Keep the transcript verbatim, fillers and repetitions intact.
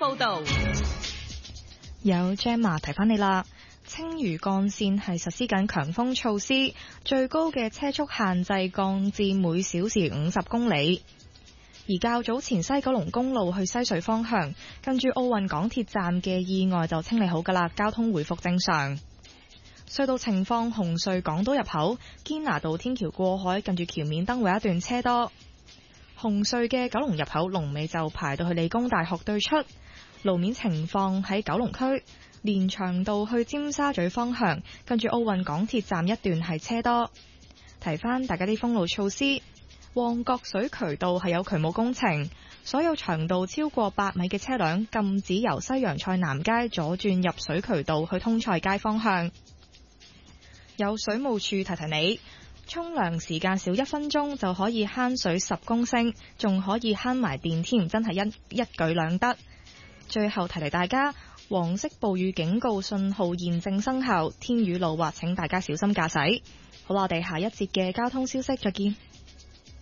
報導。 有 Gemma 提返你啦，青嶼幹線係實施緊強風措施，最高嘅車速限制降至每小時五十公里。而較早前西九龍公路去西隧方向，跟住奧運港鐵站嘅意外就清理好㗎啦，交通回復正常。隧道情況，紅隧港島入口堅拿道天橋過海，近住橋面燈位一段車多。紅隧嘅九龍入口龍尾就排到去理工大學對出。路面情況喺九龍區連翔道去尖沙咀方向，跟住奧運港鐵站一段係車多。提翻大家啲封路措施，旺角水渠道係有渠務工程，所有長度超過八米嘅車輛禁止由西洋菜南街左轉入水渠道去通菜街方向。有水務署提提你，沖涼時間少一分鐘就可以慳水十公升，仲可以慳埋電添，真係一一舉兩得。最後提提大家，黃色暴雨警告信號現正生效，天雨路滑，請大家小心駕駛。好啦，我哋下一節嘅交通消息再見。